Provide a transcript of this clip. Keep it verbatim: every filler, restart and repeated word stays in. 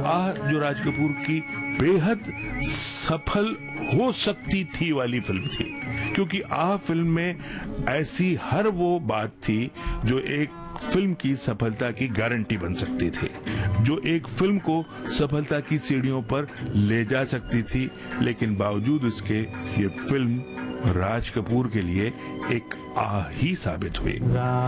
आ जो राज कपूर की बेहद सफल हो सकती थी वाली फिल्म थी, क्योंकि आ फिल्म में ऐसी हर वो बात थी जो एक फिल्म की सफलता की गारंटी बन सकती थी, जो एक फिल्म को सफलता की सीढ़ियों पर ले जा सकती थी। लेकिन बावजूद इसके ये फिल्म राज कपूर के लिए एक आ ही साबित हुई।